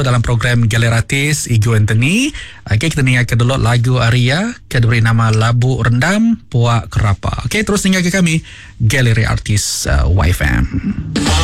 dalam program Galeri Artis Igu Anthony. Okey, kita dengarkan dulu lagu Aria yang diberi nama Labu Rendam Puak Kerapa. Okey, terus dengarkan kami Galeri Artis YFM.